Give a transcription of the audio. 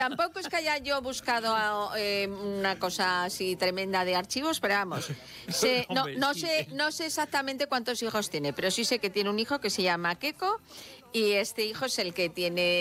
Tampoco es que haya yo buscado una cosa así tremenda de archivos, pero vamos, Hombre, no sé exactamente cuántos hijos tiene, pero sí sé que tiene un hijo que se llama Keko y este hijo es el que tiene